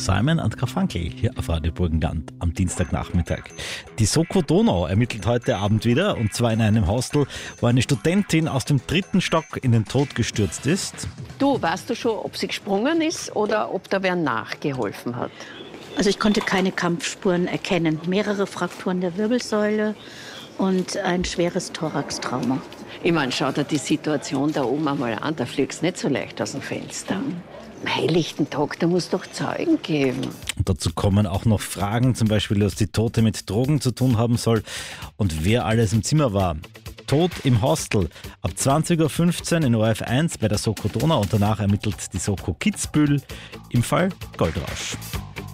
Simon and Garfunkel hier auf Radio Burgenland am Dienstagnachmittag. Die Soko Donau ermittelt heute Abend wieder, und zwar in einem Hostel, wo eine Studentin aus dem 3. Stock in den Tod gestürzt ist. Du, weißt du schon, ob sie gesprungen ist oder ob da wer nachgeholfen hat? Also ich konnte keine Kampfspuren erkennen. Mehrere Frakturen der Wirbelsäule und ein schweres Thoraxtrauma. Ich meine, schau dir die Situation da oben einmal an, da fliegst du nicht so leicht aus dem Fenster. Am helllichten Tag, da muss doch Zeugen geben. Und dazu kommen auch noch Fragen, zum Beispiel, dass die Tote mit Drogen zu tun haben soll und wer alles im Zimmer war. Tod im Hostel. Ab 20.15 Uhr in ORF 1 bei der Soko Donau, und danach ermittelt die Soko Kitzbühel im Fall Goldrausch.